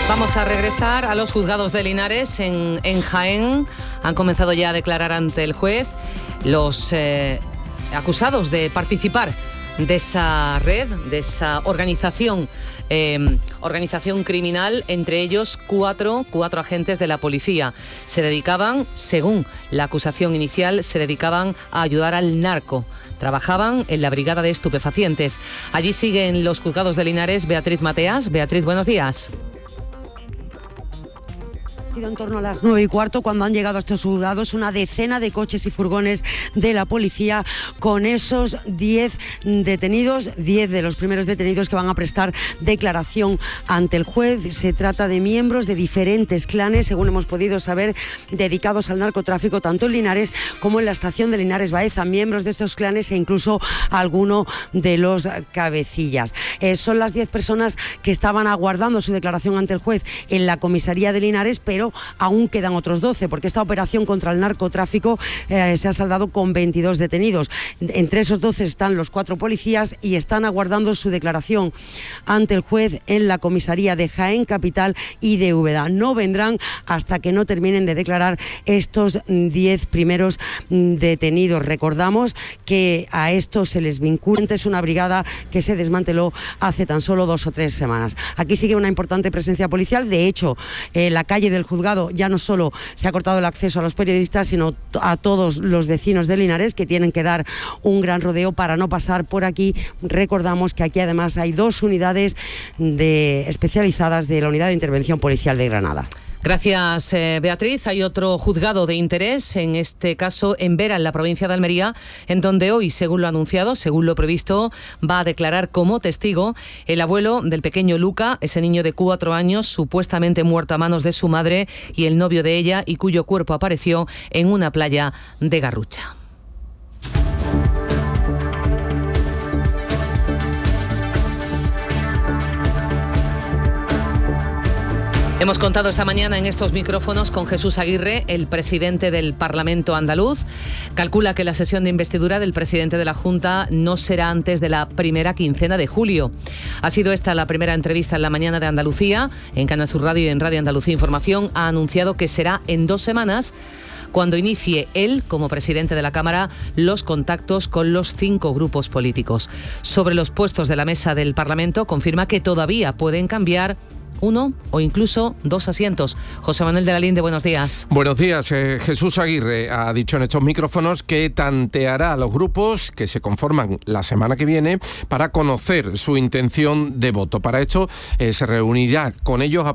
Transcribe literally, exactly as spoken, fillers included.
Vamos a regresar a los juzgados de Linares en, en Jaén. Han comenzado ya a declarar ante el juez los eh, acusados de participar de esa red, de esa organización, eh, organización criminal, entre ellos cuatro, cuatro agentes de la policía. Se dedicaban, según la acusación inicial, se dedicaban a ayudar al narco. Trabajaban en la brigada de estupefacientes. Allí siguen los juzgados de Linares Beatriz Mateas. Beatriz, buenos días. En torno a las nueve y cuarto cuando han llegado a estos juzgados una decena de coches y furgones de la policía con esos diez detenidos, diez de los primeros detenidos que van a prestar declaración ante el juez. Se trata de miembros de diferentes clanes, según hemos podido saber, dedicados al narcotráfico tanto en Linares como en la estación de Linares Baeza, miembros de estos clanes e incluso alguno de los cabecillas. Eh, son las diez personas que estaban aguardando su declaración ante el juez en la comisaría de Linares, pero aún quedan otros doce, porque esta operación contra el narcotráfico eh, se ha saldado con veintidós detenidos. Entre esos doce están los cuatro policías y están aguardando su declaración ante el juez en la comisaría de Jaén Capital y de Úbeda. No vendrán hasta que no terminen de declarar estos diez primeros detenidos. Recordamos que a estos se les vincula. Es una brigada que se desmanteló hace tan solo dos o tres semanas. Aquí sigue una importante presencia policial. De hecho, eh, la calle del juzgado ya no solo se ha cortado el acceso a los periodistas, sino a todos los vecinos de Linares, que tienen que dar un gran rodeo para no pasar por aquí. Recordamos que aquí además hay dos unidades de, especializadas de la Unidad de Intervención Policial de Granada. Gracias, eh, Beatriz. Hay otro juzgado de interés, en este caso en Vera, en la provincia de Almería, en donde hoy, según lo anunciado, según lo previsto, va a declarar como testigo el abuelo del pequeño Luca, ese niño de cuatro años, supuestamente muerto a manos de su madre y el novio de ella, y cuyo cuerpo apareció en una playa de Garrucha. Hemos contado esta mañana en estos micrófonos con Jesús Aguirre, el presidente del Parlamento andaluz. Calcula que la sesión de investidura del presidente de la Junta no será antes de la primera quincena de julio. Ha sido esta la primera entrevista en la mañana de Andalucía. En Canal Sur Radio y en Radio Andalucía Información ha anunciado que será en dos semanas cuando inicie él, como presidente de la Cámara, los contactos con los cinco grupos políticos. Sobre los puestos de la mesa del Parlamento, confirma que todavía pueden cambiar uno o incluso dos asientos. José Manuel de la Linde, buenos días. Buenos días. Eh, Jesús Aguirre ha dicho en estos micrófonos que tanteará a los grupos que se conforman la semana que viene para conocer su intención de voto. Para esto eh, se reunirá con ellos a